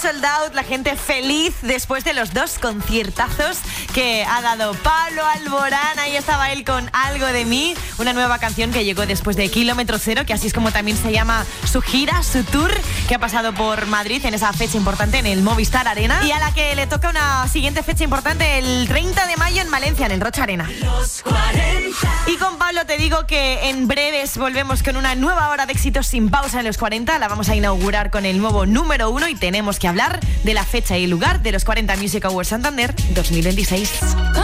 sold out, la gente feliz después de los 2 conciertazos que ha dado Pablo Alborán. Ahí estaba él con Algo de mí, una nueva canción que llegó después de Kilómetro Cero, que así es como también se llama su gira, su tour, que ha pasado por Madrid en esa fecha importante en el Movistar Arena, y a la que le toca una siguiente fecha importante el 30 de mayo en Valencia, en el Rocha Arena. Los 40. Y con Pablo te digo que en breves volvemos con una nueva hora de éxitos sin pausa en los 40. La vamos a inaugurar con el nuevo número 1 y tenemos que hablar de la fecha y lugar de los 40 Music Awards Santander 2026.